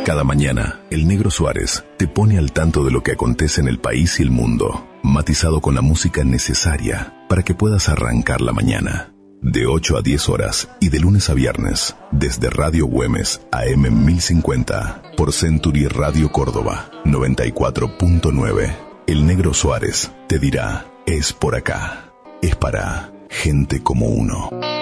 Cada mañana, el Negro Suárez te pone al tanto de lo que acontece en el país y el mundo, matizado con la música necesaria para que puedas arrancar la mañana. De 8 a 10 horas y de lunes a viernes, desde Radio Güemes AM 1050, por Century Radio Córdoba 94.9. El Negro Suárez te dirá, es por acá, es para gente como uno.